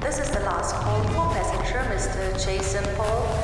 This is the last call for passenger Mr. Jason Paul